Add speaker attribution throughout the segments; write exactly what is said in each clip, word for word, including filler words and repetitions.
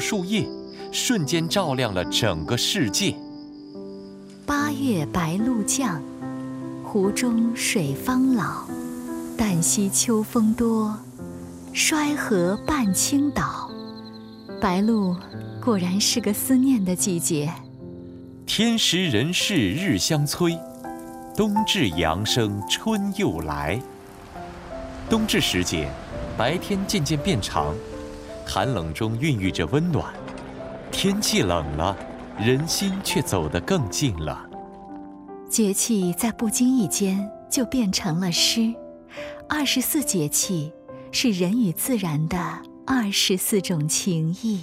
Speaker 1: 树叶，瞬间照亮了整个世界。
Speaker 2: 八月白露降，湖中水方老。旦夕秋风多，衰河半倾倒。白露果然是个思念的季节。
Speaker 1: 天时人事日相催，冬至阳生春又来。冬至时节，白天渐渐变长，寒冷中孕育着温暖。天气冷了，人心却走得更近了。
Speaker 2: 节气在不经意间就变成了诗。二十四节气是人与自然的二十四种情谊。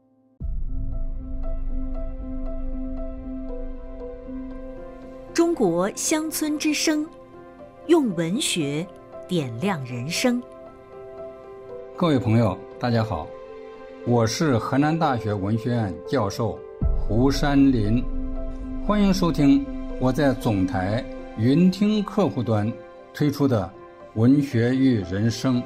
Speaker 3: 中国乡村之声，用文学点亮人生。
Speaker 4: 各位朋友，大家好，我是河南大学文学院教授胡山林，欢迎收听我在总台云听客户端推出的文学与人生。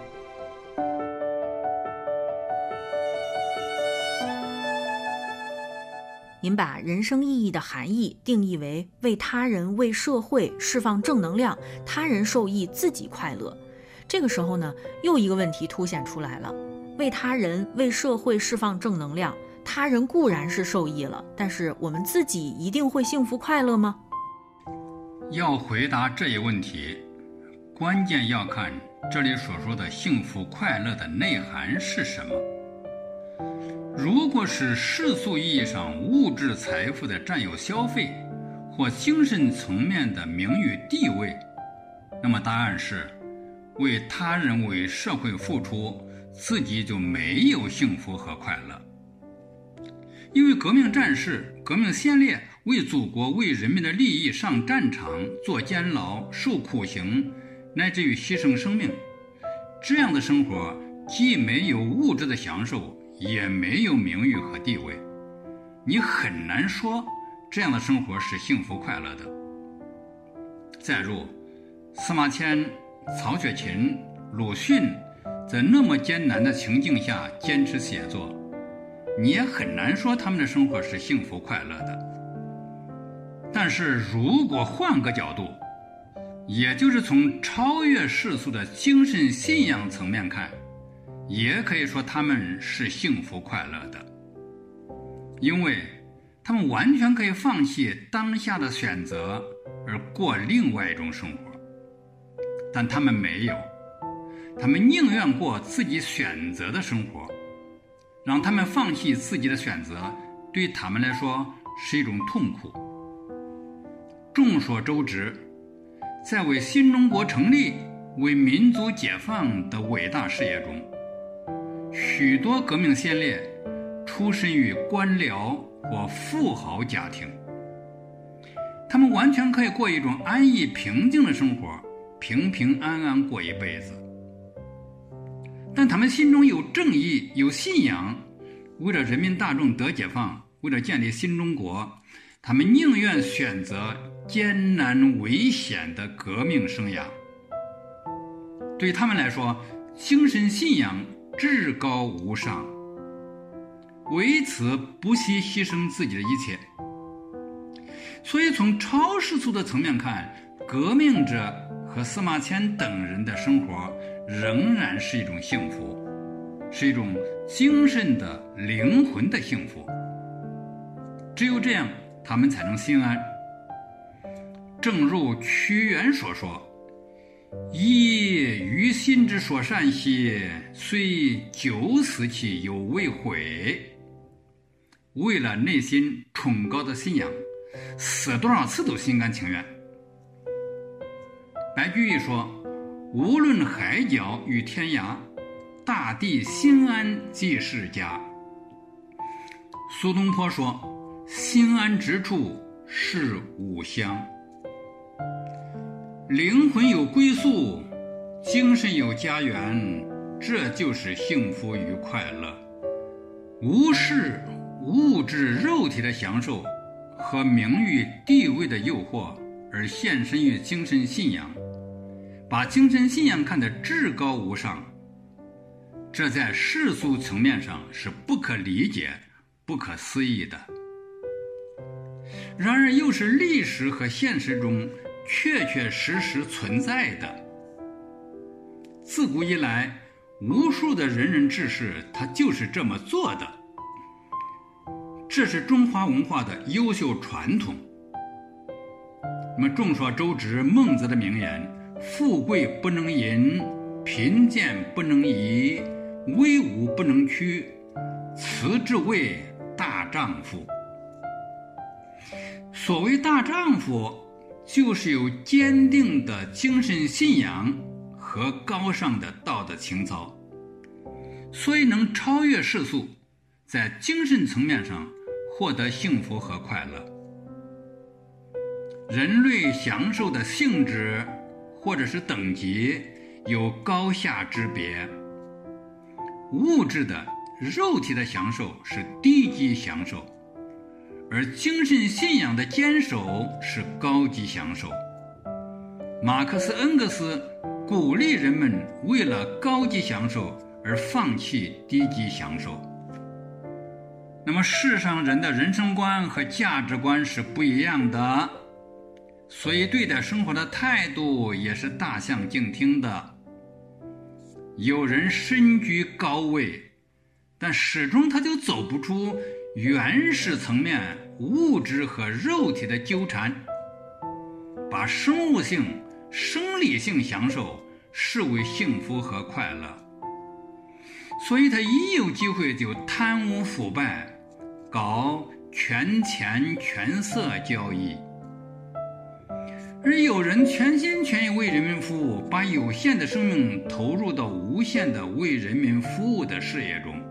Speaker 3: 您把人生意义的含义定义为为他人、为社会释放正能量，他人受益，自己快乐。这个时候呢，又一个问题凸显出来了：为他人、为社会释放正能量，他人固然是受益了，但是我们自己一定会幸福快乐吗？
Speaker 4: 要回答这一问题，关键要看这里所说的幸福快乐的内涵是什么。如果是世俗意义上物质财富的占有消费，或精神层面的名誉地位，那么答案是为他人为社会付出，自己就没有幸福和快乐。因为革命战士、革命先烈为祖国为人民的利益上战场，做监牢，受苦刑，乃至于牺牲生命，这样的生活既没有物质的享受，也没有名誉和地位，你很难说这样的生活是幸福快乐的。再如司马迁、曹雪芹、鲁迅在那么艰难的情境下坚持写作，你也很难说他们的生活是幸福快乐的。但是如果换个角度，也就是从超越世俗的精神信仰层面看，也可以说他们是幸福快乐的，因为他们完全可以放弃当下的选择而过另外一种生活。但他们没有，他们宁愿过自己选择的生活。让他们放弃自己的选择，对他们来说是一种痛苦。众所周知，在为新中国成立、为民族解放的伟大事业中，许多革命先烈出身于官僚或富豪家庭，他们完全可以过一种安逸平静的生活，平平安安过一辈子。但他们心中有正义，有信仰，为了人民大众得解放，为了建立新中国，他们宁愿选择艰难危险的革命生涯。对他们来说，精神信仰至高无上，为此不惜牺牲自己的一切。所以从超世俗的层面看，革命者和司马迁等人的生活仍然是一种幸福，是一种精神的灵魂的幸福。只有这样，他们才能心安。正如屈原所说：一于心之所善兮，虽九死其犹未悔。为了内心崇高的信仰，死多少次都心甘情愿。白居易说：无论海角与天涯，大地心安即是家。苏东坡说：心安之处是吾乡。灵魂有归宿，精神有家园，这就是幸福与快乐。无视物质肉体的享受和名誉地位的诱惑，而献身于精神信仰，把精神信仰看得至高无上， 这在世俗层面上是不可理解、不可思议的，然而又是历史和现实中确确实实存在的。自古以来，无数的仁人志士他就是这么做的，这是中华文化的优秀传统。那么众所周知，孟子的名言，富贵不能淫，贫贱不能移，威武不能屈，此之谓大丈夫。所谓大丈夫，就是有坚定的精神信仰和高尚的道德情操，所以能超越世俗，在精神层面上获得幸福和快乐。人类享受的性质或者是等级有高下之别，物质的肉体的享受是低级享受，而精神信仰的坚守是高级享受。马克思恩格斯鼓励人们为了高级享受而放弃低级享受。那么世上人的人生观和价值观是不一样的，所以对待生活的态度也是大相径庭的。有人身居高位，但始终他就走不出原始层面物质和肉体的纠缠，把生物性、生理性享受视为幸福和快乐，所以他一有机会就贪污腐败，搞权钱权色交易。而有人全心全意为人民服务，把有限的生命投入到无限的为人民服务的事业中。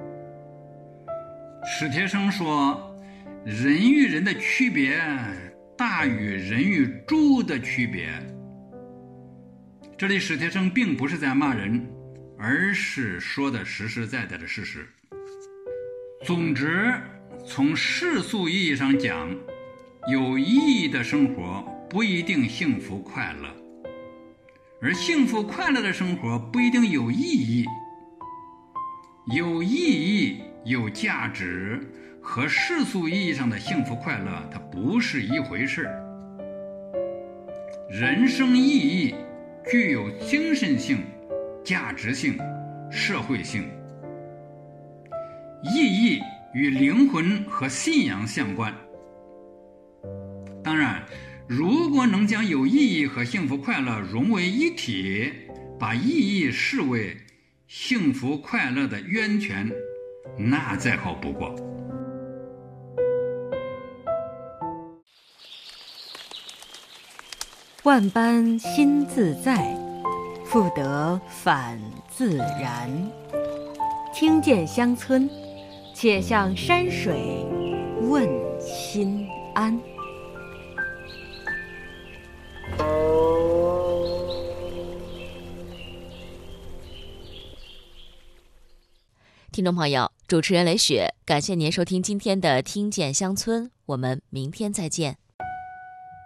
Speaker 4: 史铁生说，人与人的区别大于人与猪的区别。这里史铁生并不是在骂人，而是说的实实在在的事实。总之，从世俗意义上讲，有意义的生活不一定幸福快乐，而幸福快乐的生活不一定有意义。有意义、有价值和世俗意义上的幸福快乐它不是一回事。人生意义具有精神性、价值性、社会性。意义与灵魂和信仰相关。当然，如果能将有意义和幸福快乐融为一体，把意义视为幸福快乐的源泉，那再好不过。
Speaker 5: 万般心自在，复得返自然。听见乡村，且向山水问心安。
Speaker 6: 听众朋友，主持人雷雪，感谢您收听今天的《听见乡村》，我们明天再见。